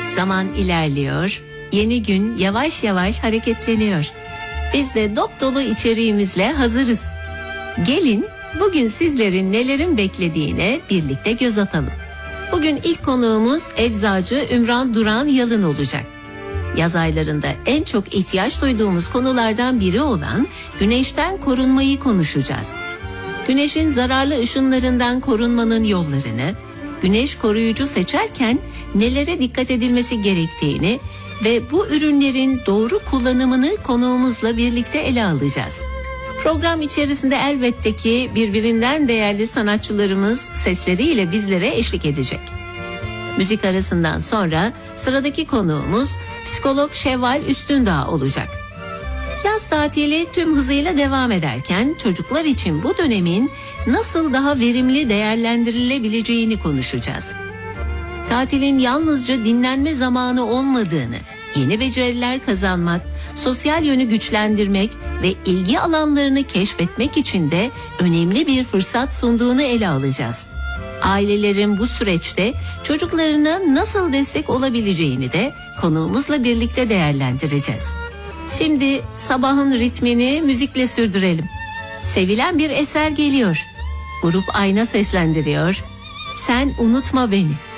Zaman ilerliyor, yeni gün yavaş yavaş hareketleniyor. Biz de dop dolu içeriğimizle hazırız. Gelin bugün sizlerin nelerin beklediğine birlikte göz atalım. Bugün ilk konuğumuz eczacı Ümran Duran Yalın olacak. Yaz aylarında en çok ihtiyaç duyduğumuz konulardan biri olan güneşten korunmayı konuşacağız. Güneşin zararlı ışınlarından korunmanın yollarını, güneş koruyucu seçerken nelere dikkat edilmesi gerektiğini ve bu ürünlerin doğru kullanımını konuğumuzla birlikte ele alacağız. Program içerisinde elbette ki birbirinden değerli sanatçılarımız sesleriyle bizlere eşlik edecek. Müzik arasından sonra sıradaki konuğumuz psikolog Şevval Üstündağ olacak. Yaz tatili tüm hızıyla devam ederken çocuklar için bu dönemin nasıl daha verimli değerlendirilebileceğini konuşacağız. Tatilin yalnızca dinlenme zamanı olmadığını, yeni beceriler kazanmak, sosyal yönü güçlendirmek ve ilgi alanlarını keşfetmek için de önemli bir fırsat sunduğunu ele alacağız. Ailelerin bu süreçte çocuklarına nasıl destek olabileceğini de konuğumuzla birlikte değerlendireceğiz. Şimdi sabahın ritmini müzikle sürdürelim. Sevilen bir eser geliyor. Grup Ayna seslendiriyor. Sen unutma beni.